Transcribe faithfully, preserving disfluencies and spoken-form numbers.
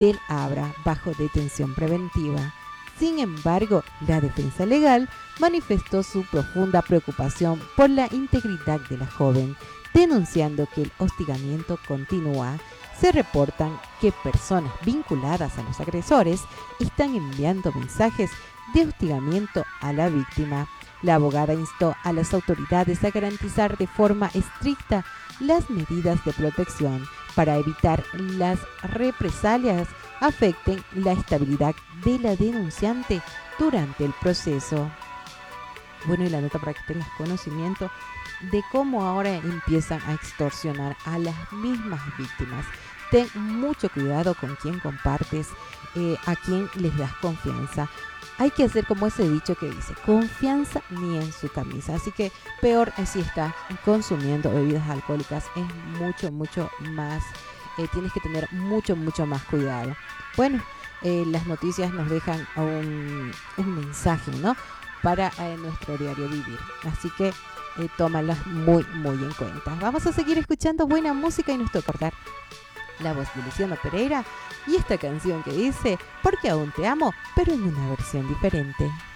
del Abra bajo detención preventiva. Sin embargo, la defensa legal manifestó su profunda preocupación por la integridad de la joven, denunciando que el hostigamiento continúa. Se reportan que personas vinculadas a los agresores están enviando mensajes de hostigamiento a la víctima. La abogada instó a las autoridades a garantizar de forma estricta las medidas de protección para evitar las represalias afecten la estabilidad de la denunciante durante el proceso. Bueno, y la nota para que tengas conocimiento de cómo ahora empiezan a extorsionar a las mismas víctimas. Ten mucho cuidado con quién compartes, eh, a quién les das confianza. Hay que hacer como ese dicho que dice, confianza ni en su camisa. Así que peor es si estás consumiendo bebidas alcohólicas, es mucho, mucho más, eh, tienes que tener mucho, mucho más cuidado. Bueno, eh, las noticias nos dejan un, un mensaje, ¿no? Para eh, nuestro diario vivir. Así que eh, tómalas muy, muy en cuenta. Vamos a seguir escuchando buena música y nos toca cortar la voz de Luciano Pereira y esta canción que dice, porque aún te amo, pero en una versión diferente.